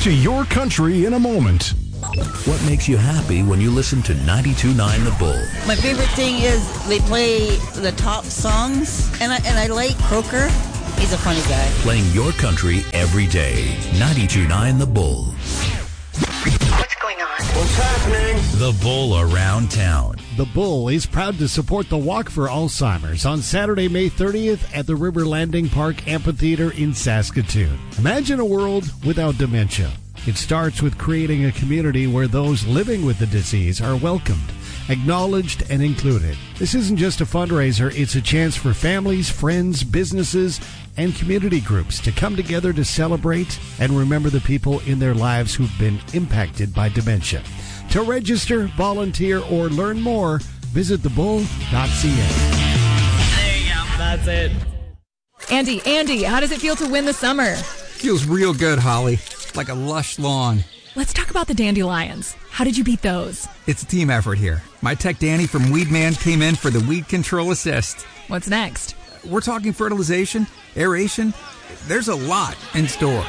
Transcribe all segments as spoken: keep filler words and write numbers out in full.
to Your Country in a moment. What makes you happy when you listen to ninety-two point nine The Bull? My favorite thing is they play the top songs, and I, and I like Croker. He's a funny guy. Playing your country every day. ninety-two point nine The Bull. What's going on? What's happening? The Bull around town. The Bull is proud to support the Walk for Alzheimer's on Saturday, May thirtieth at the River Landing Park Amphitheater in Saskatoon. Imagine a world without dementia. It starts with creating a community where those living with the disease are welcomed, acknowledged, and included. This isn't just a fundraiser, it's a chance for families, friends, businesses, and community groups to come together to celebrate and remember the people in their lives who've been impacted by dementia. To register, volunteer, or learn more, visit the bull dot c a. There you go. That's it. Andy, Andy, how does it feel to win the summer? Feels real good, Holly. Like a lush lawn. Let's talk about the dandelions. How did you beat those? It's a team effort here. My tech Danny from Weedman came in for the weed control assist. What's next? We're talking fertilization, aeration. There's a lot in store.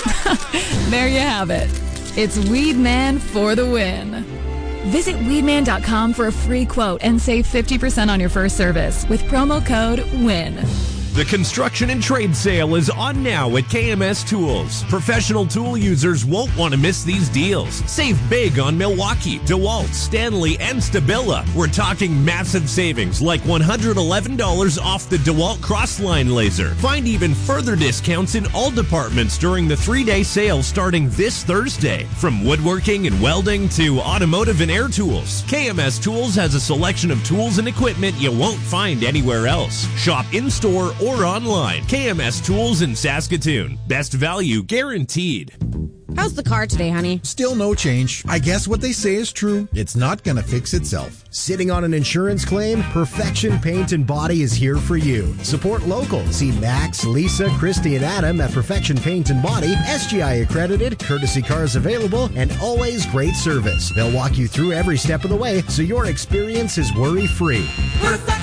There you have it. It's Weedman for the win. Visit weedman dot com for a free quote and save fifty percent on your first service with promo code WIN. The construction and trade sale is on now at K M S Tools. Professional tool users won't want to miss these deals. Save big on Milwaukee, DeWalt, Stanley, and Stabila. We're talking massive savings like one hundred eleven dollars off the DeWalt Crossline laser. Find even further discounts in all departments during the three-day sale starting this Thursday. From woodworking and welding to automotive and air tools, K M S Tools has a selection of tools and equipment you won't find anywhere else. Shop in-store or online. K M S Tools in Saskatoon. Best value guaranteed. How's the car today, honey? Still no change. I guess what they say is true. It's not going to fix itself. Sitting on an insurance claim? Perfection Paint and Body is here for you. Support local. See Max, Lisa, Christy, and Adam at Perfection Paint and Body. S G I accredited, courtesy cars available, and always great service. They'll walk you through every step of the way so your experience is worry-free. Perfection